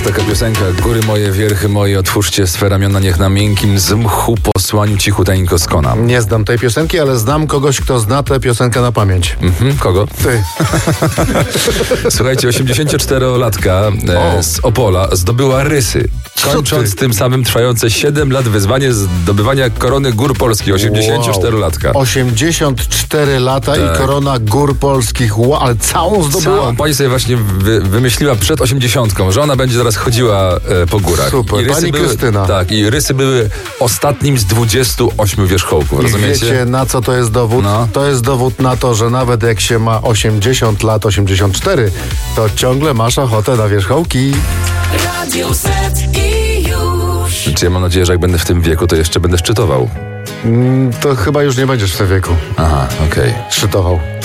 taka piosenka: góry moje, wierchy moje, otwórzcie swe ramiona, niech na miękkim z mchu posłaniu cichuteńko skonam. Nie znam tej piosenki, ale znam kogoś, kto zna tę piosenkę na pamięć. Kogo? Ty. Słuchajcie, 84-latka z Opola zdobyła rysy, kończąc tym samym trwające 7 lat wyzwanie zdobywania korony gór polskich. 84-latka. 84 lata i korona gór polskich. Ale całą zdobyła? Całą. Pani sobie właśnie wymyśliła przed 80, że ona będzie zaraz chodziła po górach. Super, pani Krystyna. Tak, i rysy były ostatnim z 28 wierzchołków, rozumiecie? Wiecie, na co to jest dowód? No. To jest dowód na to, że nawet jak się ma 80 lat, 84, to ciągle masz ochotę na wierzchołki. Radio Set i już. Znaczy, ja mam nadzieję, że jak będę w tym wieku, to jeszcze będę szczytował. To chyba już nie będziesz w tym wieku Aha, okej. szczytował.